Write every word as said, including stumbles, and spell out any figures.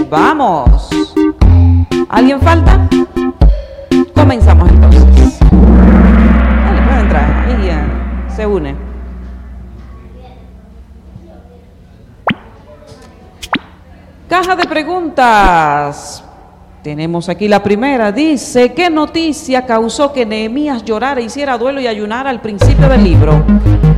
vamos. ¿Alguien falta? Comenzamos entonces. Dale, puede entrar. Ahí ya se une. Caja de preguntas. Tenemos aquí la primera. Dice, ¿qué noticia causó que Nehemías llorara, hiciera duelo y ayunara al principio del libro?